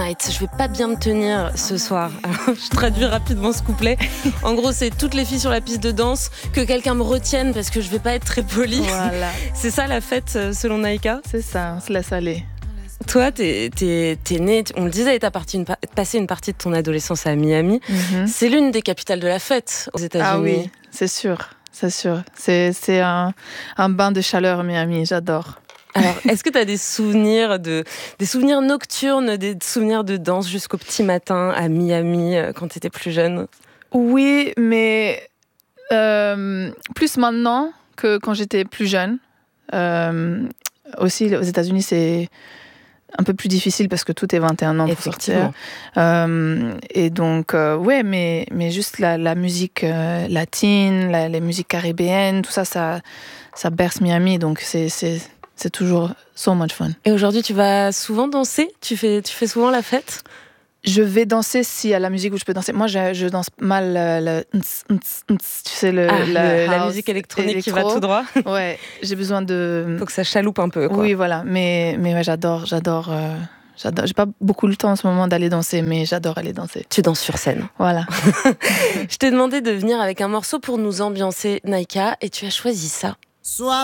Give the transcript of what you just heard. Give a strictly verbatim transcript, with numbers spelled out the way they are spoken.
Night. Je vais pas bien me tenir ce soir. Alors, je traduis rapidement ce couplet. En gros, c'est toutes les filles sur la piste de danse, que quelqu'un me retienne parce que je vais pas être très polie. Voilà. C'est ça la fête selon Naïka ? C'est ça, on se laisse aller. Toi, t'es, t'es, t'es née, on le disait, t'as parti une, passé une partie de ton adolescence à Miami. Mm-hmm. C'est l'une des capitales de la fête aux États-Unis. Ah oui, c'est sûr, c'est sûr. C'est, c'est un, un bain de chaleur, Miami, j'adore. Alors, est-ce que tu as des souvenirs, de, des souvenirs nocturnes, des souvenirs de danse jusqu'au petit matin à Miami quand tu étais plus jeune ? Oui, mais euh, plus maintenant que quand j'étais plus jeune. Euh, aussi, aux États-Unis, c'est un peu plus difficile parce que tout est vingt et un ans pour sortir. Euh, et donc, euh, ouais, mais, mais juste la, la musique euh, latine, la, les musiques caribéennes, tout ça, ça, ça berce Miami. Donc, c'est, c'est, c'est toujours so much fun. Et aujourd'hui, tu vas souvent danser ? Tu fais, tu fais souvent la fête ? Je vais danser s'il y a la musique où je peux danser. Moi, je, je danse mal le, le tu sais, le, ah, le la musique électronique électro. qui va tout droit. Ouais, j'ai besoin de... Faut que ça chaloupe un peu, quoi. Oui, voilà. Mais, mais ouais, j'adore, j'adore, euh, j'adore. J'ai pas beaucoup le temps en ce moment d'aller danser, mais j'adore aller danser. Tu danses sur scène. Voilà. Je t'ai demandé de venir avec un morceau pour nous ambiancer, Naïka, et tu as choisi ça. Sois